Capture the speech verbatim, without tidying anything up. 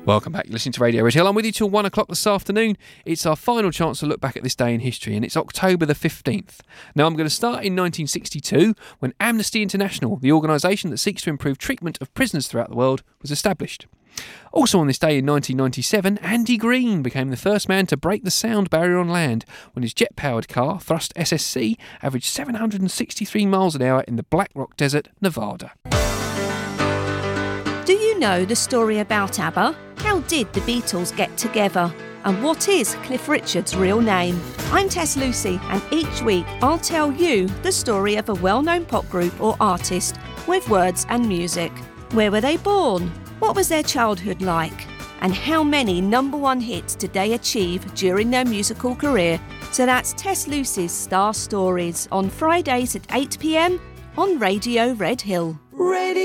Welcome back. You're listening to Radio Red Hill. I'm with you till one o'clock this afternoon. It's our final chance to look back at this day in history, and it's October the fifteenth. Now, I'm going to start in nineteen sixty-two, when Amnesty International, the organisation that seeks to improve treatment of prisoners throughout the world, was established. Also on this day in nineteen ninety-seven, Andy Green became the first man to break the sound barrier on land when his jet-powered car, Thrust S S C, averaged seven hundred sixty-three miles an hour in the Black Rock Desert, Nevada. Do you know the story about ABBA? How did the Beatles get together? And what is Cliff Richard's real name? I'm Tess Lucy, and each week I'll tell you the story of a well-known pop group or artist with words and music. Where were they born? What was their childhood like? And how many number one hits did they achieve during their musical career? So that's Tess Lucy's Star Stories on Fridays at eight p m on Radio Red Hill. Radio